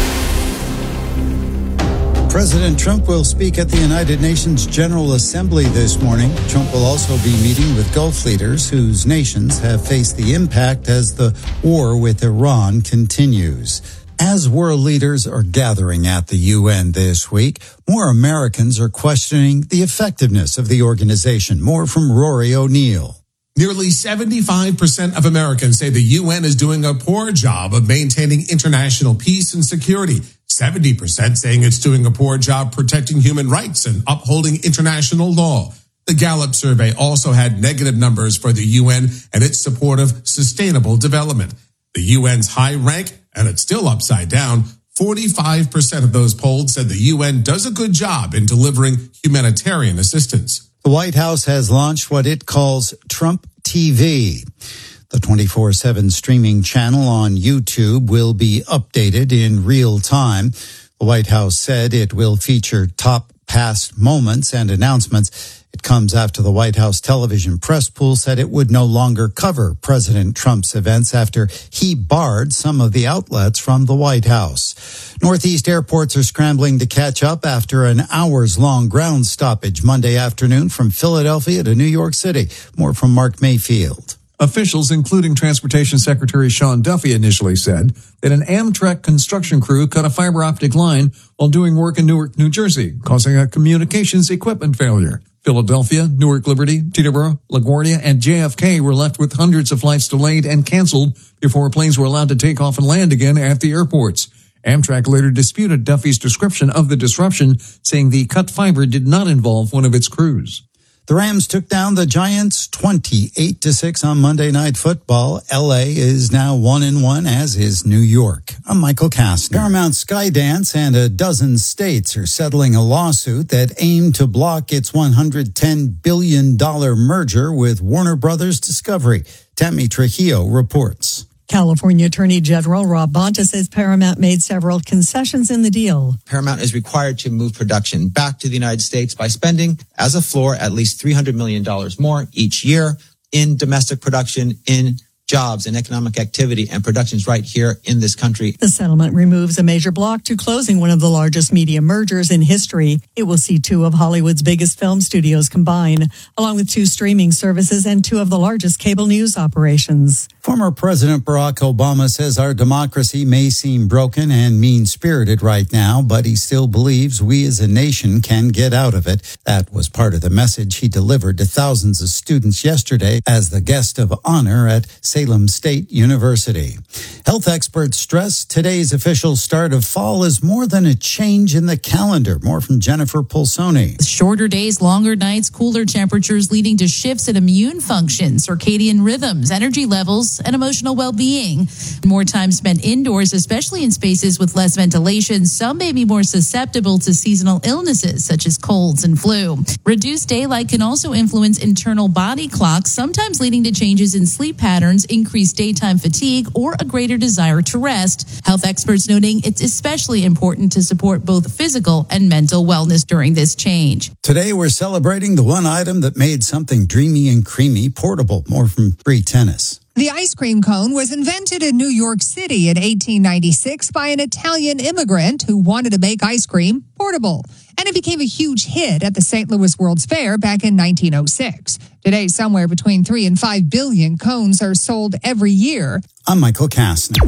President Trump will speak at the United Nations General Assembly this morning. Trump will also be meeting with Gulf leaders whose nations have faced the impact as the war with Iran continues. As world leaders are gathering at the UN this week, more Americans are questioning the effectiveness of the organization. More from Rory O'Neill. Nearly 75% of Americans say the UN is doing a poor job of maintaining international peace and security. 70% saying it's doing a poor job protecting human rights and upholding international law. The Gallup survey also had negative numbers for the UN and its support of sustainable development. The UN's high rank, and it's still upside down, 45% of those polled said the UN does a good job in delivering humanitarian assistance. The White House has launched what it calls Trump TV. The 24/7 streaming channel on YouTube will be updated in real time. The White House said it will feature top past moments and announcements. It comes after the White House television press pool said it would no longer cover President Trump's events after he barred some of the outlets from the White House. Northeast airports are scrambling to catch up after an hours-long ground stoppage Monday afternoon from Philadelphia to New York City. More from Mark Mayfield. Officials, including Transportation Secretary Sean Duffy, initially said that an Amtrak construction crew cut a fiber optic line while doing work in Newark, New Jersey, causing a communications equipment failure. Philadelphia, Newark Liberty, Teterboro, LaGuardia, and JFK were left with hundreds of flights delayed and canceled before planes were allowed to take off and land again at the airports. Amtrak later disputed Duffy's description of the disruption, saying the cut fiber did not involve one of its crews. The Rams took down the Giants 28-6 on Monday Night Football. LA is now 1-1, as is New York. I'm Michael Kastner. Paramount Skydance and a dozen states are settling a lawsuit that aimed to block its $110 billion merger with Warner Brothers Discovery. Tammy Trujillo reports. California Attorney General Rob Bonta says Paramount made several concessions in the deal. Paramount is required to move production back to the United States by spending, as a floor, at least $300 million more each year in domestic production in jobs and economic activity and productions right here in this country. The settlement removes a major block to closing one of the largest media mergers in history. It will see two of Hollywood's biggest film studios combine, along with two streaming services and two of the largest cable news operations. Former President Barack Obama says our democracy may seem broken and mean-spirited right now, but he still believes we as a nation can get out of it. That was part of the message he delivered to thousands of students yesterday as the guest of honor at Salem State University. Health experts stress today's official start of fall is more than a change in the calendar. More from Jennifer Pulsoni. Shorter days, longer nights, cooler temperatures leading to shifts in immune function, circadian rhythms, energy levels, and emotional well-being. More time spent indoors, especially in spaces with less ventilation. Some may be more susceptible to seasonal illnesses such as colds and flu. Reduced daylight can also influence internal body clocks, sometimes leading to changes in sleep patterns, increased daytime fatigue, or a greater desire to rest. Health experts noting it's especially important to support both physical and mental wellness during this change. Today we're celebrating the one item that made something dreamy and creamy portable. More from Free Tennis. The ice cream cone was invented in New York City in 1896 by an Italian immigrant who wanted to make ice cream portable. And it became a huge hit at the St. Louis World's Fair back in 1906. Today, somewhere between 3 and 5 billion cones are sold every year. I'm Michael Kastner.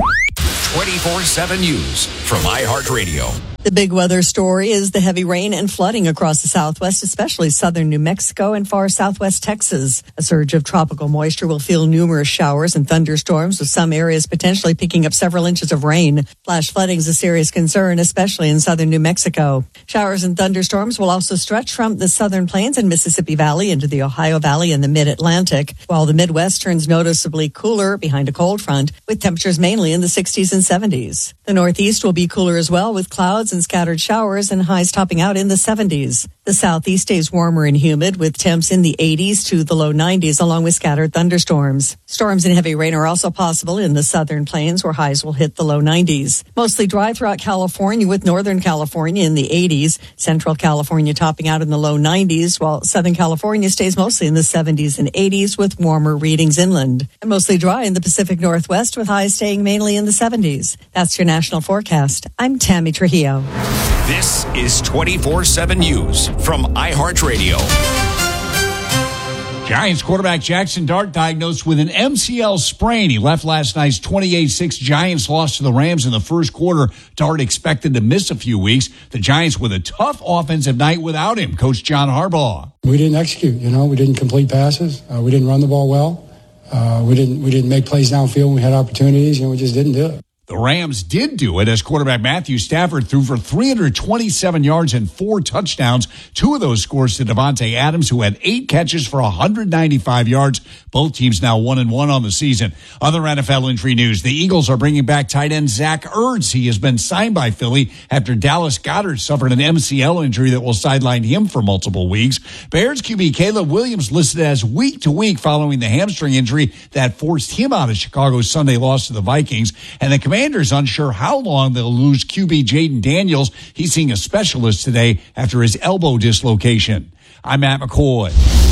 24/7 News from iHeartRadio. The big weather story is the heavy rain and flooding across the Southwest, especially southern New Mexico and far southwest Texas. A surge of tropical moisture will fuel numerous showers and thunderstorms, with some areas potentially picking up several inches of rain. Flash flooding is a serious concern, especially in southern New Mexico. Showers and thunderstorms will also stretch from the southern plains and Mississippi Valley into the Ohio Valley and the mid-Atlantic, while the Midwest turns noticeably cooler behind a cold front, with temperatures mainly in the 60s and 70s. The Northeast will be cooler as well, with clouds and scattered showers and highs topping out in the 70s. The Southeast stays warmer and humid, with temps in the 80s to the low 90s, along with scattered thunderstorms. Storms and heavy rain are also possible in the southern plains, where highs will hit the low 90s. Mostly dry throughout California, with northern California in the 80s, central California topping out in the low 90s, while southern California stays mostly in the 70s and 80s, with warmer readings inland. And mostly dry in the Pacific Northwest, with highs staying mainly in the 70s. That's your national forecast. I'm Tammy Trujillo. This is 24/7 News from iHeartRadio. Giants quarterback Jackson Dart diagnosed with an MCL sprain. He left last night's 28-6 Giants loss to the Rams in the first quarter. Dart expected to miss a few weeks. The Giants with a tough offensive night without him. Coach John Harbaugh. We didn't execute. We didn't complete passes. We didn't run the ball well. We didn't make plays downfield when we had opportunities. We just didn't do it. The Rams did do it as quarterback Matthew Stafford threw for 327 yards and 4 touchdowns. 2 of those scores to Devontae Adams, who had 8 catches for 195 yards. Both teams now 1-1 on the season. Other NFL injury news. The Eagles are bringing back tight end Zach Ertz. He has been signed by Philly after Dallas Goedert suffered an MCL injury that will sideline him for multiple weeks. Bears QB Caleb Williams listed as week to week following the hamstring injury that forced him out of Chicago's Sunday loss to the Vikings. And the Commanders unsure how long they'll lose QB Jaden Daniels. He's seeing a specialist today after his elbow dislocation. I'm Matt McCoy.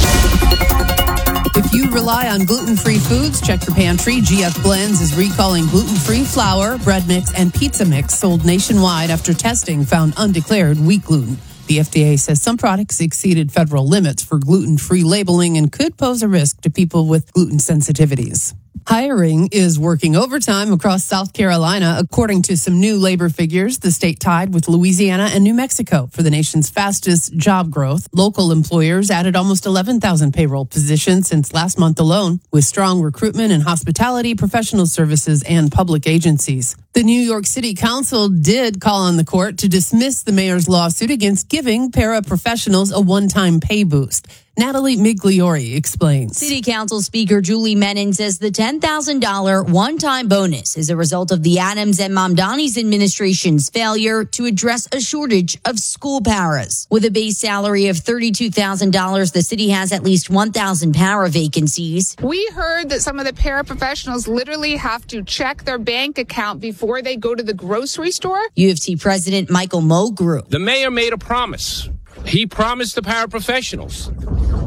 If you rely on gluten-free foods, check your pantry. GF Blends is recalling gluten-free flour, bread mix, and pizza mix sold nationwide after testing found undeclared wheat gluten. The FDA says some products exceeded federal limits for gluten-free labeling and could pose a risk to people with gluten sensitivities. Hiring is working overtime across South Carolina. According to some new labor figures, the state tied with Louisiana and New Mexico for the nation's fastest job growth. Local employers added almost 11,000 payroll positions since last month alone, with strong recruitment in hospitality, professional services, and public agencies. The New York City Council did call on the court to dismiss the mayor's lawsuit against giving paraprofessionals a one-time pay boost. Natalie Migliori explains. City Council Speaker Julie Menin says the $10,000 one-time bonus is a result of the Adams and Mamdani's administration's failure to address a shortage of school paras. With a base salary of $32,000, the city has at least 1,000 para vacancies. We heard that some of the paraprofessionals literally have to check their bank account before they go to the grocery store. U of T President Michael Mulgrew. The mayor made a promise. He promised the paraprofessionals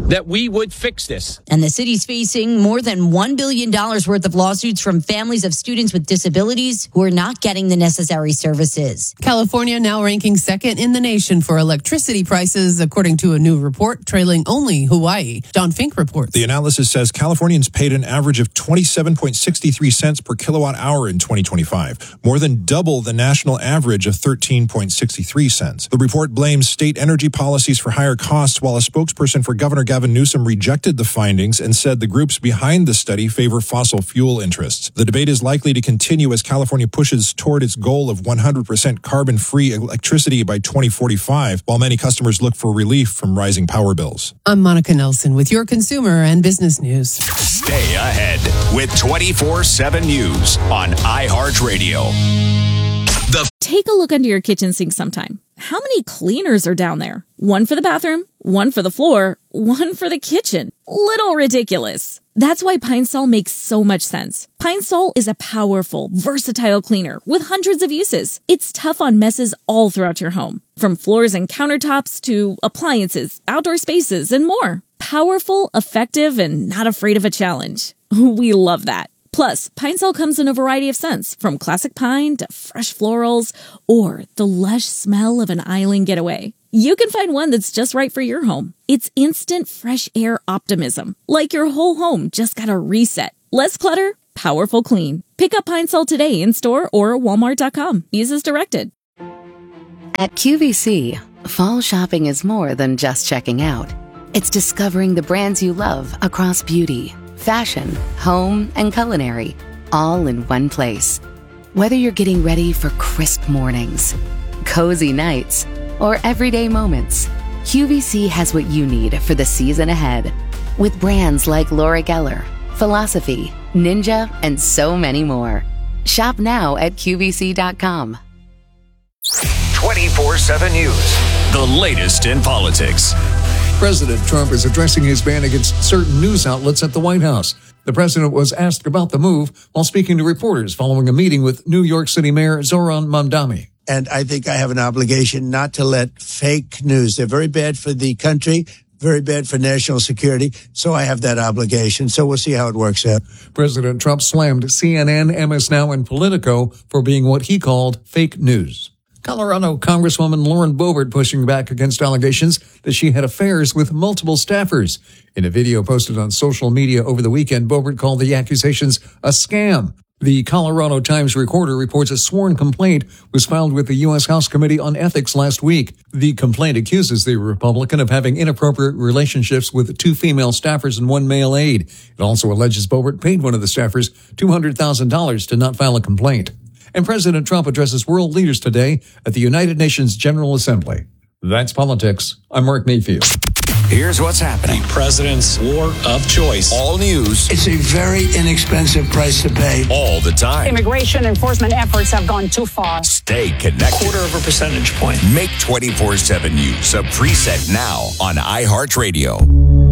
that we would fix this. And the city's facing more than $1 billion worth of lawsuits from families of students with disabilities who are not getting the necessary services. California now ranking second in the nation for electricity prices, according to a new report, trailing only Hawaii. John Fink reports. The analysis says Californians paid an average of 27.63 cents per kilowatt hour in 2025, more than double the national average of 13.63 cents. The report blames state energy policies for higher costs, while a spokesperson for Governor Gavin Newsom rejected the findings and said the groups behind the study favor fossil fuel interests. The debate is likely to continue as California pushes toward its goal of 100% carbon-free electricity by 2045, while many customers look for relief from rising power bills. I'm Monica Nelson with your consumer and business news. Stay ahead with 24/7 News on iHeartRadio. Take a look under your kitchen sink sometime. How many cleaners are down there? One for the bathroom, one for the floor, one for the kitchen. Little ridiculous. That's why Pine Sol makes so much sense. Pine Sol is a powerful, versatile cleaner with hundreds of uses. It's tough on messes all throughout your home, from floors and countertops to appliances, outdoor spaces, and more. Powerful, effective, and not afraid of a challenge. We love that. Plus, Pine Sol comes in a variety of scents, from classic pine to fresh florals, or the lush smell of an island getaway. You can find one that's just right for your home. It's instant fresh air optimism, like your whole home just got a reset. Less clutter, powerful clean. Pick up Pine Sol today in store or walmart.com. Use as directed. At QVC, fall shopping is more than just checking out. It's discovering the brands you love across beauty, fashion, home, and culinary, all in one place. Whether you're getting ready for crisp mornings, cozy nights, or everyday moments, QVC has what you need for the season ahead. With brands like Laura Geller, Philosophy, Ninja, and so many more. Shop now at QVC.com. 24/7 News. The latest in politics. President Trump is addressing his ban against certain news outlets at the White House. The president was asked about the move while speaking to reporters following a meeting with New York City Mayor Zohran Mamdani. And I think I have an obligation not to let fake news. They're very bad for the country, very bad for national security. So I have that obligation. So we'll see how it works out. President Trump slammed CNN, MS Now, and Politico for being what he called fake news. Colorado Congresswoman Lauren Boebert pushing back against allegations that she had affairs with multiple staffers. In a video posted on social media over the weekend, Boebert called the accusations a scam. The Colorado Times Recorder reports a sworn complaint was filed with the U.S. House Committee on Ethics last week. The complaint accuses the Republican of having inappropriate relationships with 2 female staffers and 1 male aide. It also alleges Boebert paid one of the staffers $200,000 to not file a complaint. And President Trump addresses world leaders today at the United Nations General Assembly. That's politics. I'm Mark Mayfield. Here's what's happening. President's war of choice. All news. It's a very inexpensive price to pay. All the time. Immigration enforcement efforts have gone too far. Stay connected. 0.25 percentage point. Make 24/7 News a preset now on iHeartRadio.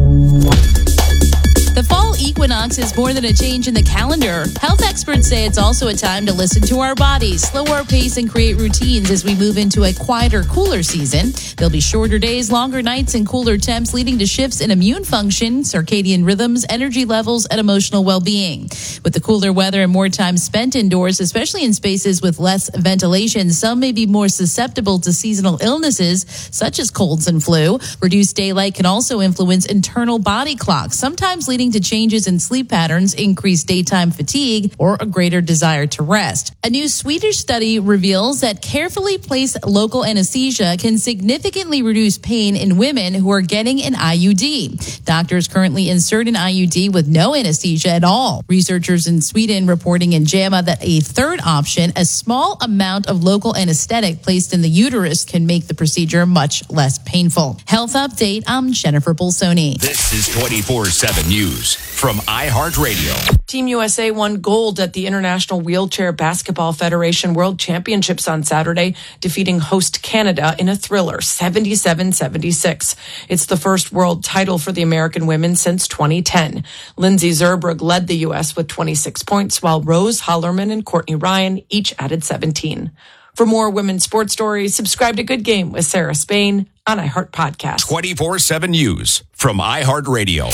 The fall equinox is more than a change in the calendar. Health experts say it's also a time to listen to our bodies, slow our pace, and create routines as we move into a quieter, cooler season. There'll be shorter days, longer nights, and cooler temps, leading to shifts in immune function, circadian rhythms, energy levels, and emotional well-being. With the cooler weather and more time spent indoors, especially in spaces with less ventilation, some may be more susceptible to seasonal illnesses, such as colds and flu. Reduced daylight can also influence internal body clocks, sometimes leading to changes in sleep patterns, increased daytime fatigue, or a greater desire to rest. A new Swedish study reveals that carefully placed local anesthesia can significantly reduce pain in women who are getting an IUD. Doctors currently insert an IUD with no anesthesia at all. Researchers in Sweden reporting in JAMA that a third option, a small amount of local anesthetic placed in the uterus, can make the procedure much less painful. Health Update, I'm Jennifer Bolsoni. This is 24/7 News from iHeartRadio. Team USA won gold at the International Wheelchair Basketball Federation World Championships on Saturday, defeating host Canada in a thriller, 77-76. It's the first world title for the American women since 2010. Lindsay Zerbrugg led the U.S. with 26 points, while Rose Hollerman and Courtney Ryan each added 17. For more women's sports stories, subscribe to Good Game with Sarah Spain. on iHeart Podcast. 24/7 News from iHeartRadio.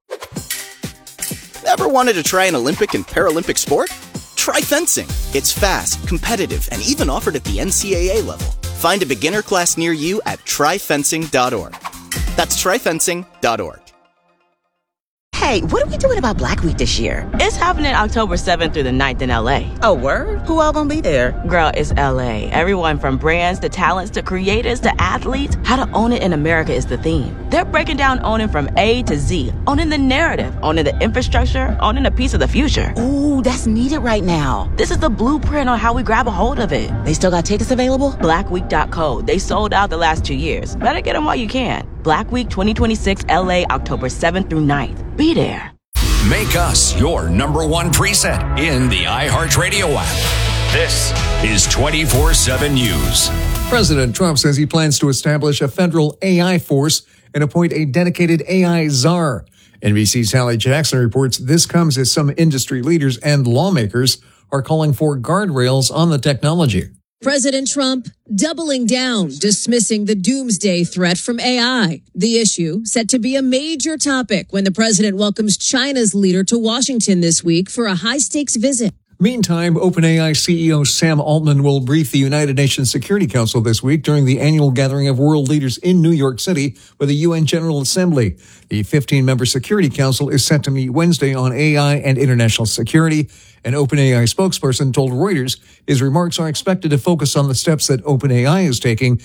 Ever wanted to try an Olympic and Paralympic sport? Try fencing. It's fast, competitive, and even offered at the NCAA level. Find a beginner class near you at tryfencing.org. That's tryfencing.org. Hey, what are we doing about Black Week this year? It's happening October 7th through the 9th in LA. Oh, word? Who all gonna be there? Girl, it's LA. Everyone from brands to talents to creators to athletes. How to own it in America is the theme. They're breaking down owning from A to Z. Owning the narrative, owning the infrastructure, owning a piece of the future. Ooh, that's needed right now. This is the blueprint on how we grab a hold of it. They still got tickets available? Blackweek.co. They sold out the last 2 years. Better get them while you can. Black Week 2026 LA, October 7th through 9th. Be there. Make us your number one preset in the iHeartRadio app. This is 24/7 News. President Trump says he plans to establish a federal AI force and appoint a dedicated AI czar. NBC's Hallie Jackson reports this comes as some industry leaders and lawmakers are calling for guardrails on the technology. President Trump doubling down, dismissing the doomsday threat from AI. The issue set to be a major topic when the president welcomes China's leader to Washington this week for a high-stakes visit. Meantime, OpenAI CEO Sam Altman will brief the United Nations Security Council this week during the annual gathering of world leaders in New York City with the UN General Assembly. The 15-member Security Council is set to meet Wednesday on AI and international security. An OpenAI spokesperson told Reuters his remarks are expected to focus on the steps that OpenAI is taking